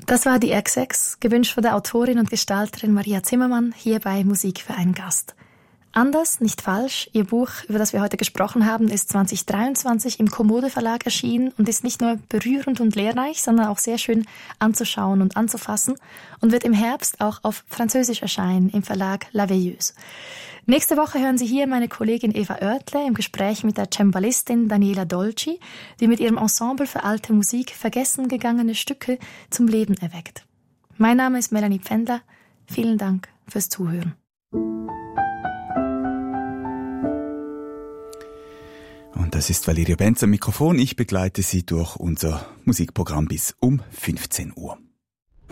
Das war die XX, gewünscht von der Autorin und Gestalterin Maria Zimmermann, hier bei Musik für einen Gast. Anders, nicht falsch, ihr Buch, über das wir heute gesprochen haben, ist 2023 im Kommode Verlag erschienen und ist nicht nur berührend und lehrreich, sondern auch sehr schön anzuschauen und anzufassen und wird im Herbst auch auf Französisch erscheinen im Verlag La Veilleuse. Nächste Woche hören Sie hier meine Kollegin Eva Oertle im Gespräch mit der Cembalistin Daniela Dolci, die mit ihrem Ensemble für alte Musik vergessen gegangene Stücke zum Leben erweckt. Mein Name ist Melanie Pfändler. Vielen Dank fürs Zuhören. Und das ist Valeria Benz am Mikrofon. Ich begleite Sie durch unser Musikprogramm bis um 15 Uhr.